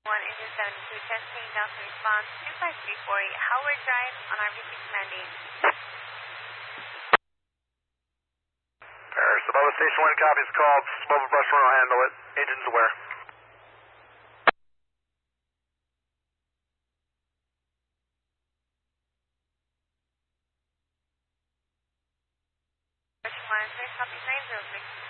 1 engine 72, testing Delta response 25340 Howard Drive on RV6 commanding. Sabova Station 1 copies called. Sabova Brush 1 will handle it. Agent's aware. Brush 1, 6 copies 906.